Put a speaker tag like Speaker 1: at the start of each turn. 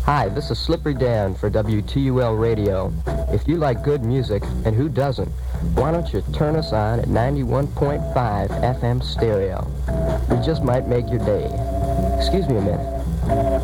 Speaker 1: Hi, this is Slippery Dan for WTUL Radio. If you like good music, and who doesn't, why don't you turn us on at 91.5 FM stereo? We just might make your day. Excuse me a minute.